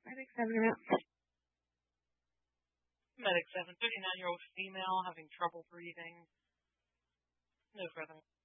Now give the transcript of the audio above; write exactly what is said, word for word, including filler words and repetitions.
Medic seven around. Medic seven, thirty-nine-year-old female having trouble breathing. No further.